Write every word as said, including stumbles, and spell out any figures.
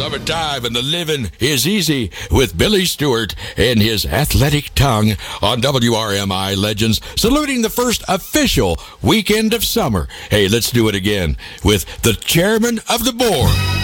Summertime and the living is easy with Billy Stewart and his athletic tongue on W R M I Legends, saluting the first official weekend of summer. Hey, let's do it again with the chairman of the board,